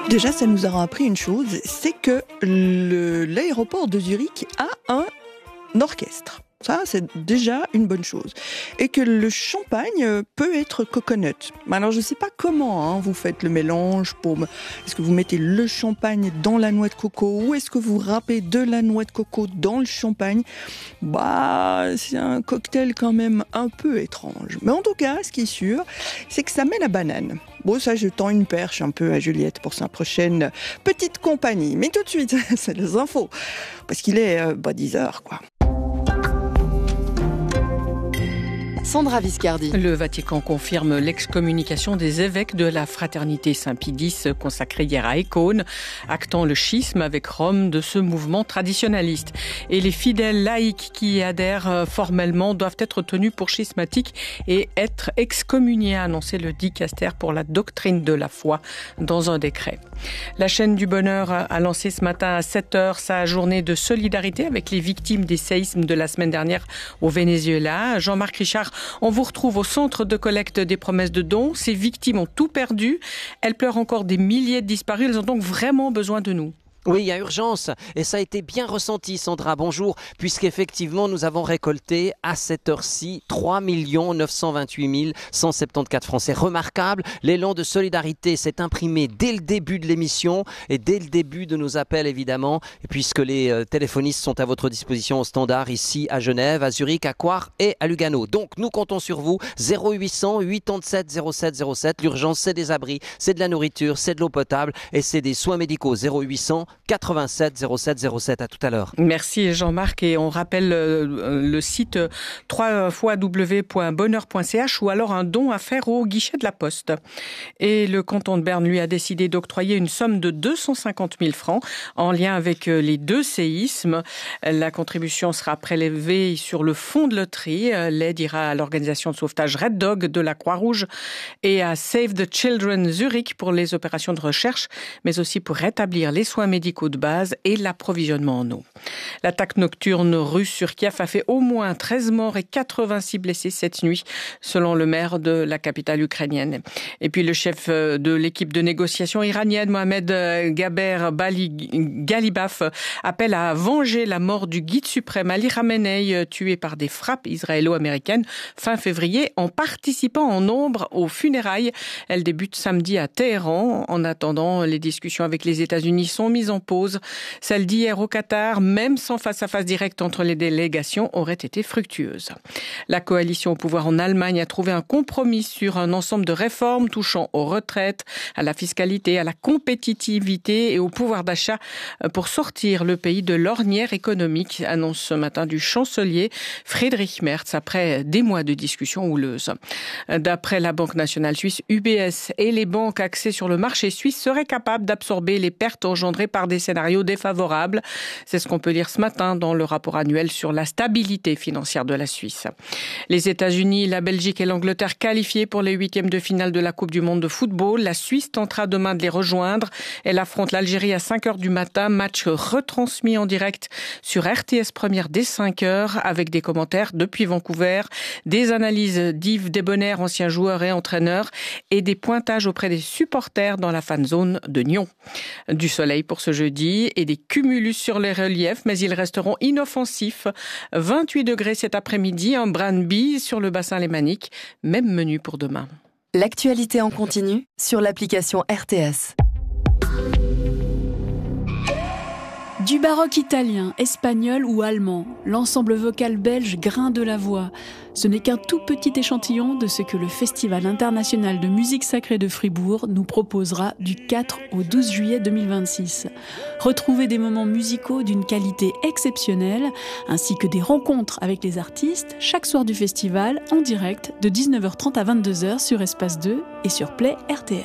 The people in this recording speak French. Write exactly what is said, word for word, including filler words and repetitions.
Déjà, ça nous aura appris une chose, c'est que le, l'aéroport de Zurich a un orchestre. Ça, c'est déjà une bonne chose. Et que le champagne peut être coconut. Alors, je ne sais pas comment hein, vous faites le mélange. Pour... Est-ce que vous mettez le champagne dans la noix de coco ou est-ce que vous râpez de la noix de coco dans le champagne? Bah, c'est un cocktail quand même un peu étrange. Mais en tout cas, ce qui est sûr, c'est que ça met la banane. Bon, ça, je tends une perche un peu à Juliette pour sa prochaine petite compagnie. Mais tout de suite, c'est les infos. Parce qu'il est euh, bah, dix heures, quoi. Sandra Viscardi. Le Vatican confirme l'excommunication des évêques de la fraternité Saint-Pie-X consacrée hier à Écône, actant le schisme avec Rome de ce mouvement traditionnaliste. Et les fidèles laïcs qui y adhèrent formellement doivent être tenus pour schismatiques et être excommuniés, a annoncé le dicaster pour la doctrine de la foi dans un décret. La chaîne du bonheur a lancé ce matin à sept heures sa journée de solidarité avec les victimes des séismes de la semaine dernière au Venezuela. Jean-Marc Richard, on vous retrouve au centre de collecte des promesses de dons. Ces victimes ont tout perdu. Elles pleurent encore des milliers de disparus. Elles ont donc vraiment besoin de nous. Oui, il y a urgence et ça a été bien ressenti, Sandra. Bonjour, puisqu'effectivement nous avons récolté à cette heure-ci trois millions neuf cent vingt-huit mille cent soixante-quatorze francs. C'est remarquable. L'élan de solidarité s'est imprimé dès le début de l'émission et dès le début de nos appels évidemment, et puisque les euh, téléphonistes sont à votre disposition au standard ici à Genève, à Zurich, à Coire et à Lugano. Donc nous comptons sur vous. zéro huit cent quatre-vingt-sept zéro sept zéro sept. L'urgence, c'est des abris, c'est de la nourriture, c'est de l'eau potable et c'est des soins médicaux. zéro huit cent quatre-vingt-sept zéro sept zéro sept. À tout à l'heure. Merci Jean-Marc, et on rappelle euh, le site euh, w w w point bonheur point c h ou alors un don à faire au guichet de la Poste. Et le canton de Berne, lui, a décidé d'octroyer une somme de deux cent cinquante mille francs en lien avec euh, les deux séismes. La contribution sera prélevée sur le fonds de loterie. L'aide ira à l'organisation de sauvetage Red Dog de la Croix-Rouge et à Save the Children Zurich pour les opérations de recherche, mais aussi pour rétablir les soins médicaux de base et l'approvisionnement en eau. L'attaque nocturne russe sur Kiev a fait au moins treize morts et quatre-vingt-six blessés cette nuit, selon le maire de la capitale ukrainienne. Et puis le chef de l'équipe de négociation iranienne, Mohamed Gaber Bali Galibaf, appelle à venger la mort du guide suprême Ali Khamenei, tué par des frappes israélo-américaines fin février en participant en nombre aux funérailles. Elle débute samedi à Téhéran. En attendant, les discussions avec les États-Unis sont mises en pause. Celle d'hier au Qatar, même sans face-à-face direct entre les délégations, aurait été fructueuse. La coalition au pouvoir en Allemagne a trouvé un compromis sur un ensemble de réformes touchant aux retraites, à la fiscalité, à la compétitivité et au pouvoir d'achat pour sortir le pays de l'ornière économique, annonce ce matin du chancelier Friedrich Merz après des mois de discussions houleuses. D'après la Banque nationale suisse, U B S et les banques axées sur le marché suisse seraient capables d'absorber les pertes engendrées par des scénarios défavorables. C'est ce qu'on peut lire ce matin dans le rapport annuel sur la stabilité financière de la Suisse. Les États-Unis, la Belgique et l'Angleterre qualifiés pour les huitièmes de finale de la Coupe du monde de football. La Suisse tentera demain de les rejoindre. Elle affronte l'Algérie à cinq heures du matin. Match retransmis en direct sur R T S Première dès cinq heures avec des commentaires depuis Vancouver, des analyses d'Yves Desbonnaire, ancien joueur et entraîneur, et des pointages auprès des supporters dans la fan zone de Nyon. Du soleil pour ce jeudi et des cumulus sur les reliefs, mais ils resteront inoffensifs. vingt-huit degrés cet après-midi, un brin de bise sur le bassin lémanique. Même menu pour demain. L'actualité en continu sur l'application R T S. Du baroque italien, espagnol ou allemand, l'ensemble vocal belge Grain de la Voix. Ce n'est qu'un tout petit échantillon de ce que le Festival international de musique sacrée de Fribourg nous proposera du quatre au douze juillet deux mille vingt-six. Retrouvez des moments musicaux d'une qualité exceptionnelle, ainsi que des rencontres avec les artistes chaque soir du festival en direct de dix-neuf heures trente à vingt-deux heures sur Espace deux et sur Play R T S.